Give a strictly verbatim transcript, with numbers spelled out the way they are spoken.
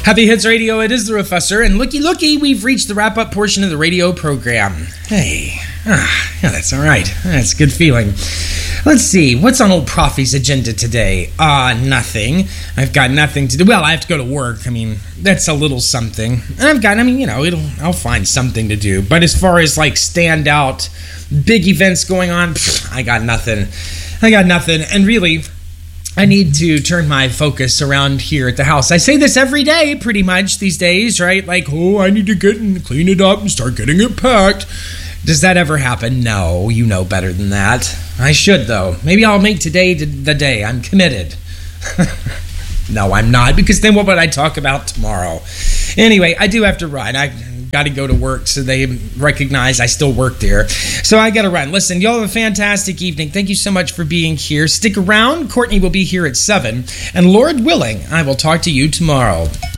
Happy Hits Radio, it is the Professor, and looky looky, we've reached the wrap-up portion of the radio program. Hey, ah, yeah, that's all right. That's a good feeling. Let's see, what's on old Profi's agenda today? Ah, uh, nothing. I've got nothing to do. Well, I have to go to work. I mean, that's a little something. And I've got, I mean, you know, it'll, I'll find something to do. But as far as, like, stand out, big events going on, pfft, I got nothing. I got nothing. And really, I need to turn my focus around here at the house. I say this every day, pretty much, these days, right? Like, oh, I need to get and clean it up and start getting it packed. Does that ever happen? No, you know better than that. I should, though. Maybe I'll make today the day. I'm committed. No, I'm not, because then what would I talk about tomorrow? Anyway, I do have to run. I got to go to work so they recognize I still work there. So I got to run. Listen, y'all have a fantastic evening. Thank you so much for being here. Stick around. Courtney will be here at seven. And Lord willing, I will talk to you tomorrow.